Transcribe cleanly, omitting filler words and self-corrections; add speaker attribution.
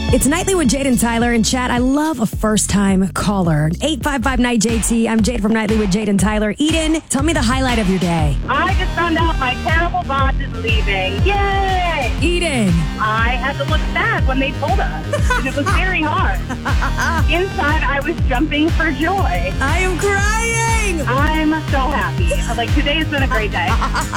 Speaker 1: It's Nightly with Jade and Tyler in chat. I love a first-time caller. 855-NIGHT-JT. I'm Jade from Nightly with Jade and Tyler. Eden, tell me the highlight of your day.
Speaker 2: I just found out my terrible boss is leaving. Yay!
Speaker 1: Eden.
Speaker 2: I had to look sad when they told us. And it was very hard. Inside, I was jumping for joy.
Speaker 1: I am crying.
Speaker 2: I'm so happy. Like, today's been a great day.